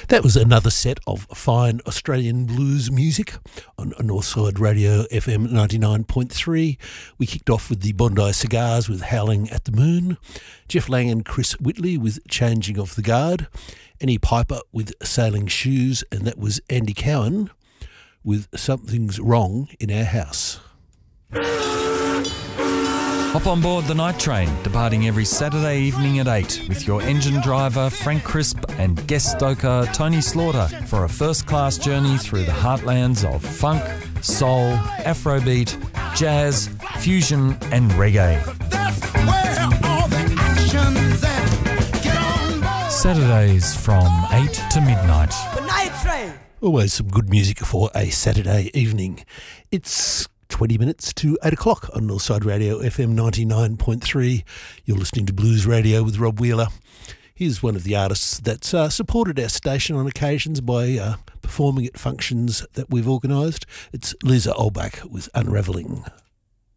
That was another set of fine Australian blues music on Northside Radio FM 99.3. We kicked off with the Bondi Cigars with Howling at the Moon, Jeff Lang and Chris Whitley with Changing of the Guard, Annie Piper with Sailing Shoes, and that was Andy Cowan with Something's Wrong in Our House. Hop on board the night train, departing every Saturday evening at 8 with your engine driver Frank Crisp and guest stoker Tony Slaughter for a first-class journey through the heartlands of funk, soul, afrobeat, jazz, fusion and reggae. Saturdays from 8 to midnight. The night train. Always some good music for a Saturday evening. It's 20 minutes to 8 o'clock on Northside Radio FM 99.3. You're listening to Blues Radio with Rob Wheeler. He's one of the artists that's supported our station on occasions by performing at functions that we've organised. It's Lisa Olbach with Unravelling.